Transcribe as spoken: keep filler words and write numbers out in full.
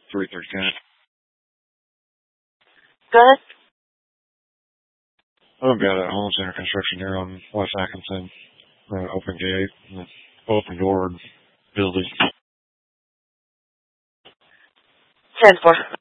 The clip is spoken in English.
three thirteen. Go ahead. Oh, I've got a home center construction here on West Atkinson. Uh, open gate, open door building. ten four.